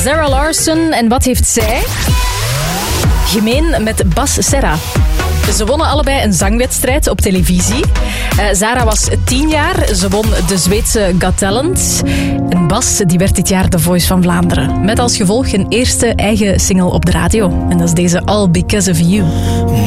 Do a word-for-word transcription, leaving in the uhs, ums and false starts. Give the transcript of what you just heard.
Zara Larsson. En wat heeft zij gemeen met Bas Serra? Ze wonnen allebei een zangwedstrijd op televisie. Uh, Zara was tien jaar. Ze won de Zweedse Got Talent. En Bas die werd dit jaar de Voice van Vlaanderen. Met als gevolg een eerste eigen single op de radio. En dat is deze All Because of You.